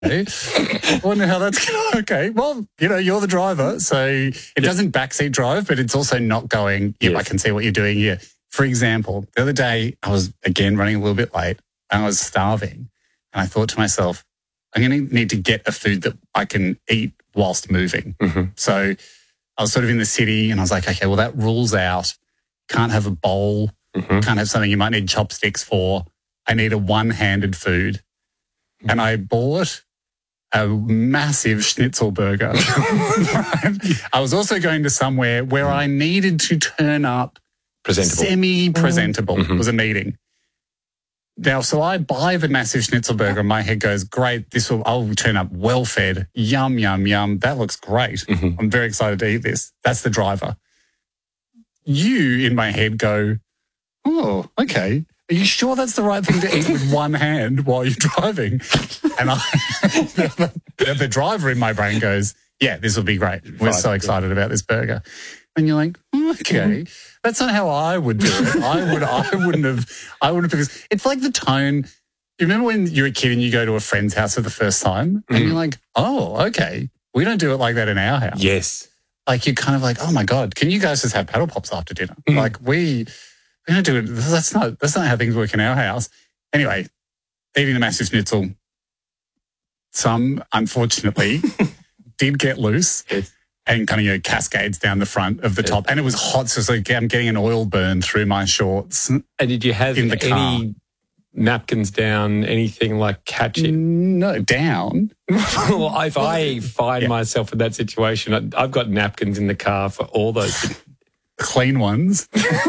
I wonder how that's going to... Okay, well, you're the driver, so it doesn't backseat drive, but it's also not going, I can see what you're doing here. For example, the other day I was, again, running a little bit late and I was starving and I thought to myself, I'm going to need to get a food that I can eat whilst moving. Mm-hmm. So I was sort of in the city and I was like, okay, well, that rules out. Can't have a bowl. Mm-hmm. Can't have something you might need chopsticks for. I need a one-handed food. And I bought a massive schnitzel burger. I was also going to somewhere where I needed to turn up semi-presentable. Mm-hmm. It was a meeting. Now, so I buy the massive schnitzel burger and my head goes, great, I'll turn up well-fed. Yum, yum, yum. That looks great. Mm-hmm. I'm very excited to eat this. That's the driver. You, in my head, go, oh, okay. Are you sure that's the right thing to eat with one hand while you're driving? And the driver in my brain goes, yeah, this will be great. We're so excited about this burger. And you're like, okay, that's not how I would do it. I wouldn't have, because it's like the tone. You remember when you're a kid and you go to a friend's house for the first time and you're like, oh, okay, we don't do it like that in our house. Yes. Like you're kind of like, oh my God, can you guys just have paddle pops after dinner? Like we don't do it. That's not how things work in our house. Anyway, eating the massive schnitzel. Some, unfortunately, did get loose and kind of cascades down the front of the top. And it was hot, so it's like I'm getting an oil burn through my shorts. And did you have any napkins down, anything like catching? No, down. Well, if I find myself in that situation, I've got napkins in the car for all those things. Clean ones.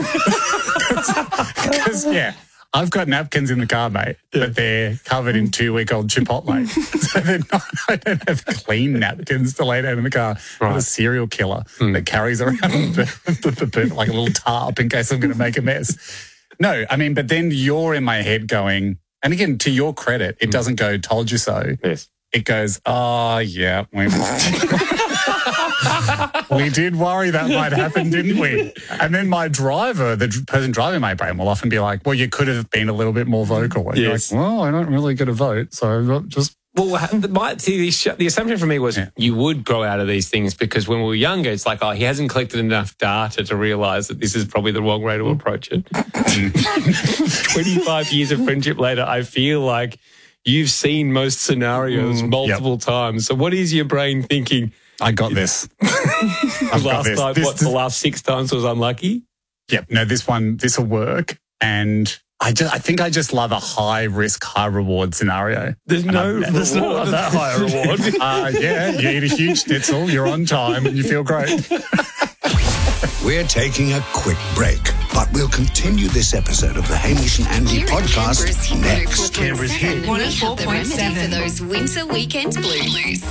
Because, I've got napkins in the car, mate, but they're covered in 2-week-old Chipotle. So I don't have clean napkins to lay down in the car. Right. I'm a serial killer that carries around like a little tarp in case I'm going to make a mess. No, I mean, but then you're in my head going, and again, to your credit, it doesn't go, told you so. Yes. It goes, oh, yeah. We did worry that might happen, didn't we? And then my driver, the person driving my brain, will often be like, well, you could have been a little bit more vocal. And you're like, well, I don't really get a vote, so just... Well, the assumption for me was you would grow out of these things because when we were younger, it's like, oh, he hasn't collected enough data to realise that this is probably the wrong way to approach it. 25 years of friendship later, I feel like you've seen most scenarios multiple times. So what is your brain thinking? I got this. The last 6 times was unlucky? Yep. No, this will work. And I think I just love a high risk, high reward scenario. There's no that high reward. You eat a huge schnitzel, you're on time, and you feel great. We're taking a quick break, but we'll continue this episode of the Hamish and Andy podcast next. Canberra's hit 104.7 for those winter weekend blues.